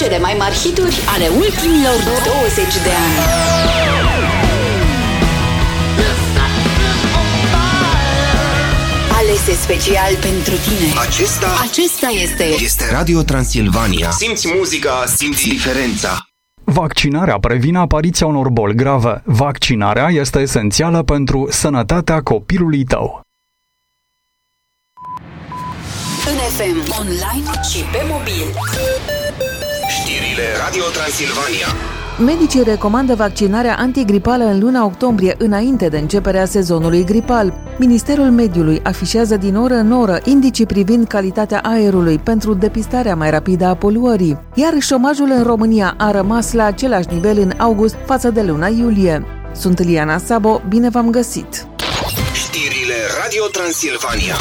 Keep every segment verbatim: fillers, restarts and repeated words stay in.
Cele mai mari hituri ale ultimilor douăzeci de ani. Alese special pentru tine. Acesta Acesta este Este Radio Transilvania. Simți muzica, simți diferența. Vaccinarea previne apariția unor boli grave. Vaccinarea este esențială pentru sănătatea copilului tău. în F M, online și pe mobil. Știrile Radio Transilvania. Medicii recomandă vaccinarea antigripală în luna octombrie, înainte de începerea sezonului gripal. Ministerul Mediului afișează din oră în oră indicii privind calitatea aerului pentru depistarea mai rapidă a poluării. Iar șomajul în România a rămas la același nivel în august față de luna iulie. Sunt Liana Sabo, bine v-am găsit! Știrile Radio Transilvania.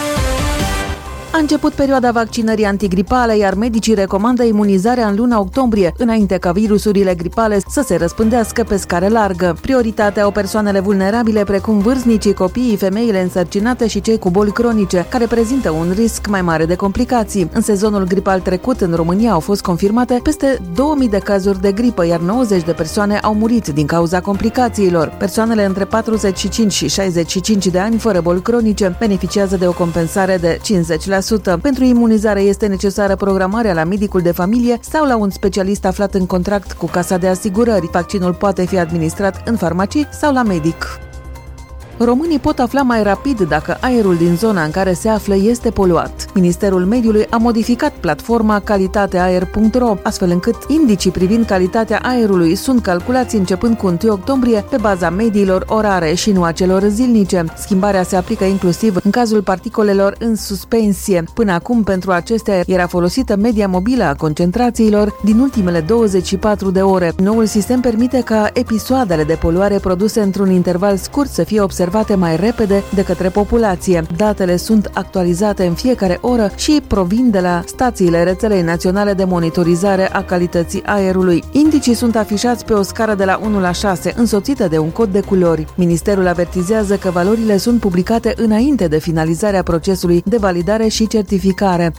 A început perioada vaccinării antigripale, iar medicii recomandă imunizarea în luna octombrie, înainte ca virusurile gripale să se răspândească pe scară largă. Prioritatea au persoanele vulnerabile, precum vârstnicii, copiii, femeile însărcinate și cei cu boli cronice, care prezintă un risc mai mare de complicații. În sezonul gripal trecut, în România au fost confirmate peste două mii de cazuri de gripă, iar nouăzeci de persoane au murit din cauza complicațiilor. Persoanele între patruzeci și cinci și șaizeci și cinci de ani, fără boli cronice, beneficiază de o compensare de cincizeci la sută. Pentru imunizare este necesară programarea la medicul de familie sau la un specialist aflat în contract cu Casa de Asigurări. Vaccinul poate fi administrat în farmacii sau la medic. Românii pot afla mai rapid dacă aerul din zona în care se află este poluat. Ministerul Mediului a modificat platforma calitateaer punct ro, astfel încât indicii privind calitatea aerului sunt calculați începând cu întâi octombrie pe baza mediilor orare și nu a celor zilnice. Schimbarea se aplică inclusiv în cazul particolelor în suspensie. Până acum, pentru acestea era folosită media mobilă a concentrațiilor din ultimele douăzeci și patru de ore. Noul sistem permite ca episoadele de poluare produse într-un interval scurt să fie observate mai repede de către populație. Datele sunt actualizate în fiecare oră și provin de la stațiile rețelei naționale de monitorizare a calității aerului. Indicii sunt afișați pe o scară de la unu la șase, însoțită de un cod de culori. Ministerul avertizează că valorile sunt publicate înainte de finalizarea procesului de validare și certificare.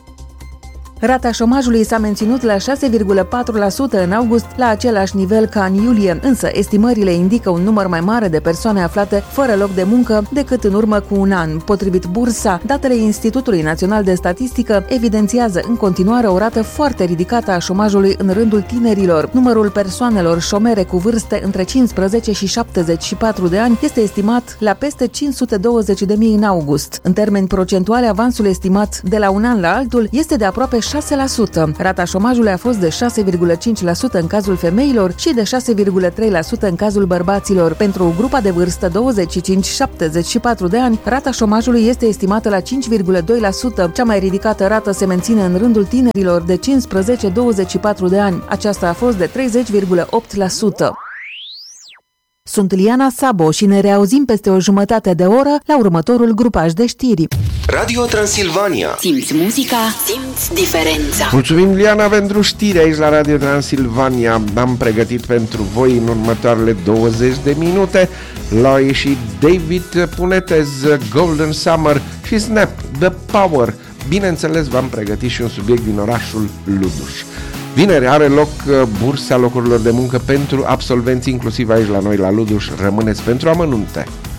Rata șomajului s-a menținut la șase virgulă patru la sută în august, la același nivel ca în iulie, însă estimările indică un număr mai mare de persoane aflate fără loc de muncă decât în urmă cu un an. Potrivit Bursa, datele Institutului Național de Statistică evidențiază în continuare o rată foarte ridicată a șomajului în rândul tinerilor. Numărul persoanelor șomere cu vârste între cincisprezece și șaptezeci și patru de ani este estimat la peste cinci sute douăzeci de mii în august. În termeni procentuale, avansul estimat de la un an la altul este de aproape șase la sută. Rata șomajului a fost de șase virgulă cinci la sută în cazul femeilor și de șase virgulă trei la sută în cazul bărbaților. Pentru grupa de vârstă douăzeci și cinci șaptezeci și patru de ani, rata șomajului este estimată la cinci virgulă doi la sută. Cea mai ridicată rată se menține în rândul tinerilor de cincisprezece douăzeci și patru de ani. Aceasta a fost de treizeci virgulă opt la sută. Sunt Liana Sabo și ne reauzim peste o jumătate de oră la următorul grupaj de știri. Radio Transilvania. Simți muzica, simți diferența. Mulțumim, Liana, pentru știri aici la Radio Transilvania. Am pregătit pentru voi în următoarele douăzeci de minute. L-au ieșit David Punetez, Golden Summer și Snap, The Power. Bineînțeles, v-am pregătit și un subiect din orașul Luduș. Vineri are loc bursa locurilor de muncă pentru absolvenți, inclusiv aici la noi la Luduș. Rămâneți pentru amănunte.